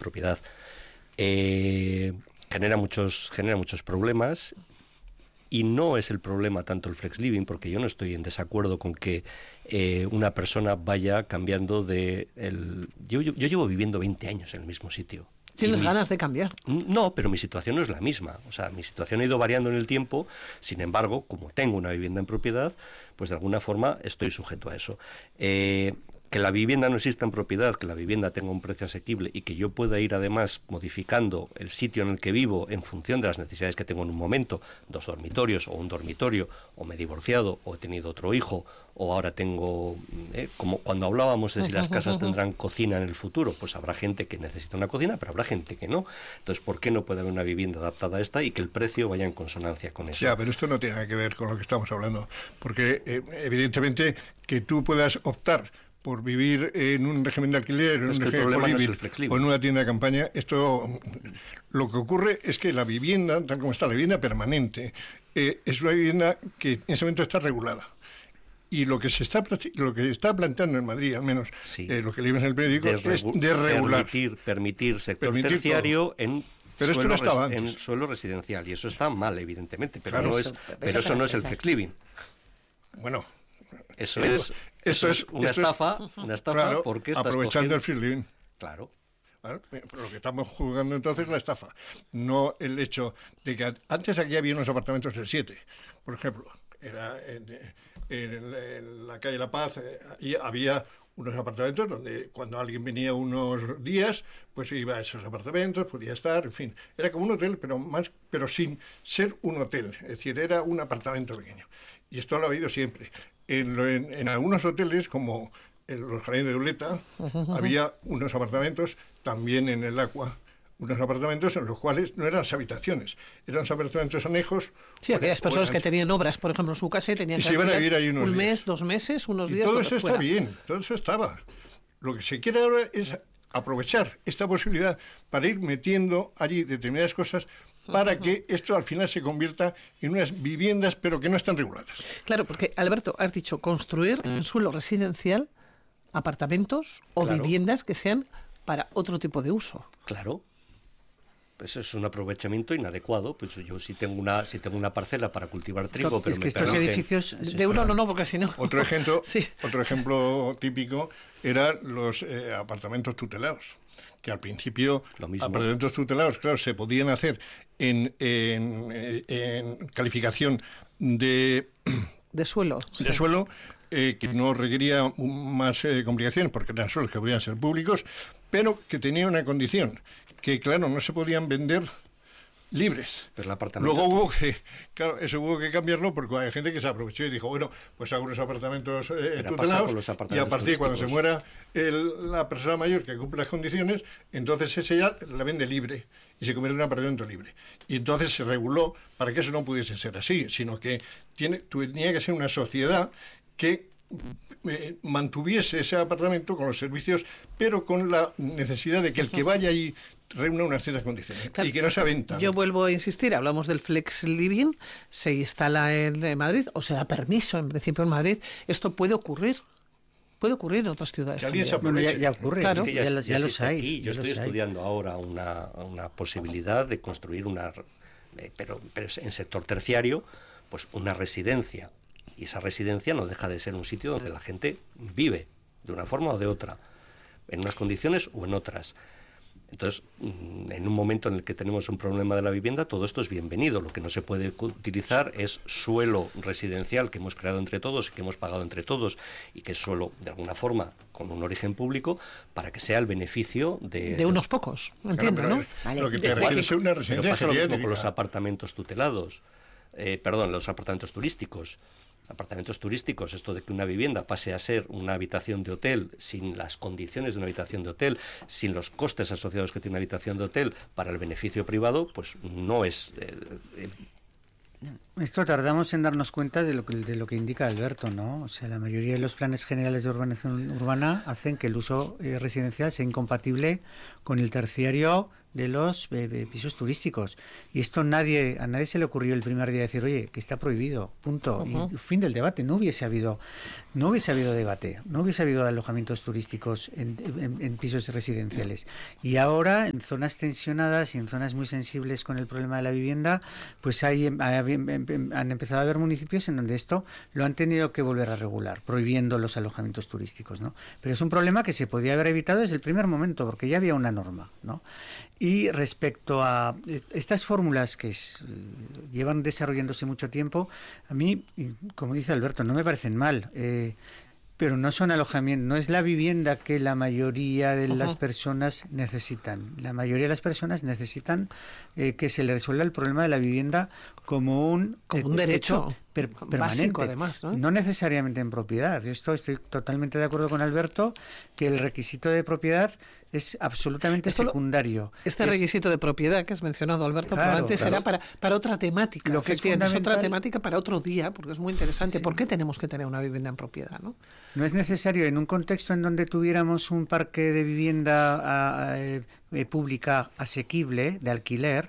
propiedad. Genera muchos problemas. Y no es el problema tanto el flex living, porque yo no estoy en desacuerdo con que una persona vaya cambiando de... Yo llevo viviendo 20 años en el mismo sitio. ¿Tienes ganas de cambiar? No, pero mi situación no es la misma. O sea, mi situación ha ido variando en el tiempo. Sin embargo, como tengo una vivienda en propiedad, pues de alguna forma estoy sujeto a eso. Que la vivienda no exista en propiedad, que la vivienda tenga un precio asequible y que yo pueda ir además modificando el sitio en el que vivo en función de las necesidades que tengo en un momento, 2 dormitorios o un dormitorio, o me he divorciado o he tenido otro hijo, o ahora tengo, como cuando hablábamos de si las casas tendrán cocina en el futuro, pues habrá gente que necesita una cocina, pero habrá gente que no. Entonces, ¿por qué no puede haber una vivienda adaptada a esta y que el precio vaya en consonancia con eso? Ya, pero esto no tiene nada que ver con lo que estamos hablando, porque evidentemente que tú puedas optar por vivir en un régimen de alquiler, en un régimen de o en una tienda de campaña, esto lo que ocurre es que la vivienda, tal como está, la vivienda permanente, es una vivienda que en ese momento está regulada. Y lo que se está planteando en Madrid, al menos sí, lo que leímos en el periódico, es de regular. Permitir sector terciario en... Pero esto no estaba antes. En suelo residencial, y eso está mal, evidentemente, pero claro, eso no es el flex living. Bueno, Eso es una estafa, claro, porque estás aprovechando el flex living. Claro. Bueno, lo que estamos juzgando entonces es la estafa, no el hecho de que antes aquí había unos apartamentos del 7, por ejemplo, era en la calle La Paz, y había unos apartamentos donde cuando alguien venía unos días, pues iba a esos apartamentos, podía estar, en fin, era como un hotel, pero sin ser un hotel, es decir, era un apartamento pequeño. Y esto lo ha habido siempre. En algunos hoteles, como en los Jardines de Uleta, había unos apartamentos, también en el Aqua, unos apartamentos en los cuales no eran las habitaciones, eran los apartamentos anejos. Sí, aquellas personas que tenían obras, por ejemplo, en su casa y tenían que iban a vivir ahí un mes, 2 meses, unos días. Todo eso está bien, todo eso estaba. Lo que se quiere ahora es aprovechar esta posibilidad para ir metiendo allí determinadas cosas para que esto al final se convierta en unas viviendas, pero que no están reguladas. Claro, porque, Alberto, has dicho construir en suelo residencial apartamentos o viviendas que sean para otro tipo de uso. Claro. Eso es un aprovechamiento inadecuado. Pues yo si tengo una parcela para cultivar trigo, pero es que estos edificios de uno no, porque si no. Otro ejemplo típico eran los apartamentos tutelados, que al principio apartamentos tutelados, claro, se podían hacer en calificación de suelo. De suelo, que no requería más complicaciones porque eran suelos que podían ser públicos, pero que tenía una condición, que claro, no se podían vender libres. Pero el apartamento... Luego hubo que cambiarlo porque hay gente que se aprovechó y dijo, bueno, pues hago unos apartamentos tutelados y a partir de cuando se muera la persona mayor que cumple las condiciones, entonces ese ya la vende libre y se convierte en un apartamento libre. Y entonces se reguló para que eso no pudiese ser así, sino que tenía que ser una sociedad que mantuviese ese apartamento con los servicios, pero con la necesidad de que el que vaya allí reúna unas ciertas condiciones, claro, y que no se aventa. Yo vuelvo a insistir, hablamos del flex living, se instala en Madrid, o se da permiso en principio en Madrid, esto puede ocurrir en otras ciudades. Que alguien se aproveche. Ya ocurre, claro. Es que ya los hay. Aquí. Yo estoy estudiando ahora una posibilidad de construir pero en sector terciario, pues una residencia. Y esa residencia no deja de ser un sitio donde la gente vive, de una forma o de otra, en unas condiciones o en otras. Entonces, en un momento en el que tenemos un problema de la vivienda, todo esto es bienvenido. Lo que no se puede utilizar es suelo residencial que hemos creado entre todos, que hemos pagado entre todos, y que es suelo, de alguna forma, con un origen público, para que sea el beneficio de unos pocos, entiendo, ¿no? Vale. Lo que te refieres es una residencia. Pero pasa lo mismo con los apartamentos tutelados, los apartamentos turísticos. Apartamentos turísticos, esto de que una vivienda pase a ser una habitación de hotel sin las condiciones de una habitación de hotel, sin los costes asociados que tiene una habitación de hotel para el beneficio privado, pues no es... Esto tardamos en darnos cuenta de lo que indica Alberto, ¿no? O sea, la mayoría de los planes generales de urbanización urbana hacen que el uso residencial sea incompatible con el terciario de los pisos turísticos. Y esto a nadie se le ocurrió el primer día decir, oye, que está prohibido, punto. Y fin del debate. No hubiese habido debate, no hubiese habido alojamientos turísticos en pisos residenciales. Y ahora, en zonas tensionadas y en zonas muy sensibles con el problema de la vivienda, pues han empezado a haber municipios en donde esto lo han tenido que volver a regular, prohibiendo los alojamientos turísticos, ¿no? Pero es un problema que se podía haber evitado desde el primer momento, porque ya había una norma, ¿no? Y respecto a estas fórmulas que llevan desarrollándose mucho tiempo, a mí, como dice Alberto, no me parecen mal, pero no son alojamientos, no es la vivienda que la mayoría de las personas necesitan. La mayoría de las personas necesitan que se le resuelva el problema de la vivienda como un derecho permanente, básico, además, ¿no? No necesariamente en propiedad. Yo estoy totalmente de acuerdo con Alberto que el requisito de propiedad es absolutamente secundario. Este requisito de propiedad que has mencionado, Alberto, claro, probablemente será para otra temática. Lo que es otra temática para otro día, porque es muy interesante. Sí. ¿Por qué tenemos que tener una vivienda en propiedad, no? No es necesario, en un contexto en donde tuviéramos un parque de vivienda pública asequible, de alquiler,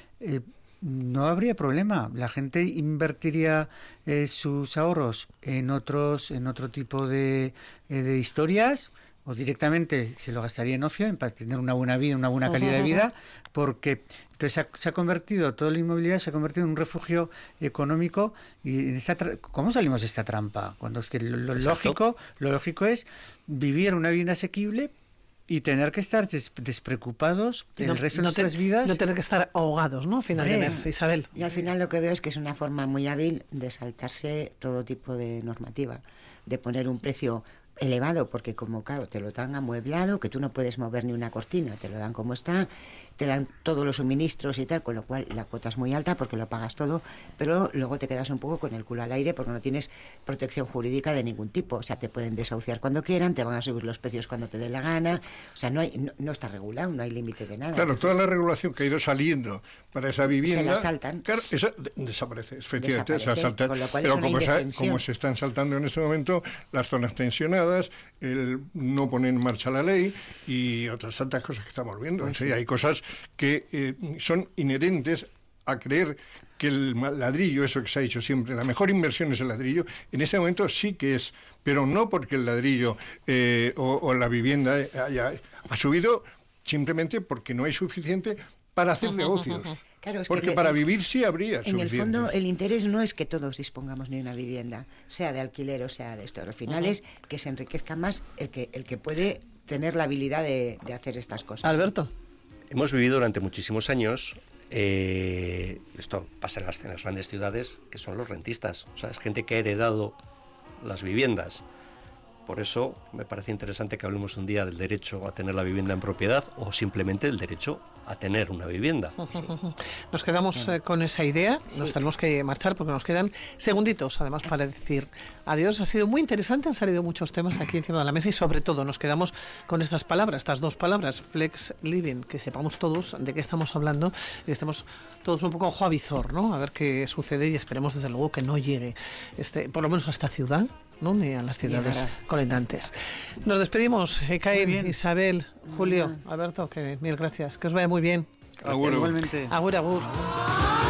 no habría problema. La gente invertiría sus ahorros en otro tipo de historias, o directamente se lo gastaría en ocio, para tener una buena vida, una buena calidad de vida, porque entonces se ha convertido, toda la inmobiliaria se ha convertido en un refugio económico. Y en ¿cómo salimos de esta trampa? Cuando es que lo lógico es vivir una vivienda asequible y tener que estar despreocupados el resto de nuestras vidas. No tener que estar ahogados, ¿no? Al final de mes, Isabel. Y al final lo que veo es que es una forma muy hábil de saltarse todo tipo de normativa, de poner un precio elevado, porque como claro, te lo dan amueblado, que tú no puedes mover ni una cortina, te lo dan como está, te dan todos los suministros y tal, con lo cual la cuota es muy alta porque lo pagas todo, pero luego te quedas un poco con el culo al aire porque no tienes protección jurídica de ningún tipo. O sea, te pueden desahuciar cuando quieran, te van a subir los precios cuando te dé la gana. O sea, no está regulado, no hay límite de nada. Claro, entonces, toda la regulación que ha ido saliendo para esa vivienda, se la saltan. Claro, esa desaparece, efectivamente, se saltan. Con lo cual pero es como se están saltando en este momento las zonas tensionadas, el no poner en marcha la ley y otras tantas cosas que estamos viendo. Sí, hay cosas que son inherentes a creer que el ladrillo, eso que se ha dicho siempre, la mejor inversión es el ladrillo. En este momento sí que es, pero no porque el ladrillo o la vivienda ha subido, simplemente porque no hay suficiente para hacer negocios. Claro, es porque para vivir sí habría suficiente. En el fondo, el interés no es que todos dispongamos de una vivienda, sea de alquiler o sea de esto. Al final es que se enriquezca más el que puede tener la habilidad de hacer estas cosas. Alberto. Hemos vivido durante muchísimos años, esto pasa en las grandes ciudades, que son los rentistas. O sea, es gente que ha heredado las viviendas. Por eso me parece interesante que hablemos un día del derecho a tener la vivienda en propiedad o simplemente el derecho a tener una vivienda. Sí. Nos quedamos con esa idea, nos tenemos que marchar porque nos quedan segunditos además para decir adiós. Ha sido muy interesante, han salido muchos temas aquí encima de la mesa y sobre todo nos quedamos con estas palabras, estas dos palabras, flex living, que sepamos todos de qué estamos hablando y estemos todos un poco ojo a visor, ¿no? A ver qué sucede y esperemos desde luego que no llegue por lo menos a esta ciudad, ¿no? Ni a las ciudades colindantes. Nos despedimos, Ekaim, Isabel, Julio, Alberto, que mil gracias, que os vaya muy bien. Agur. Igualmente. Agur, agur.